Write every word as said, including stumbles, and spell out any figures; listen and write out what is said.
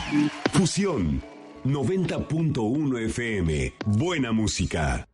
Fusión noventa punto uno F M. Buena música.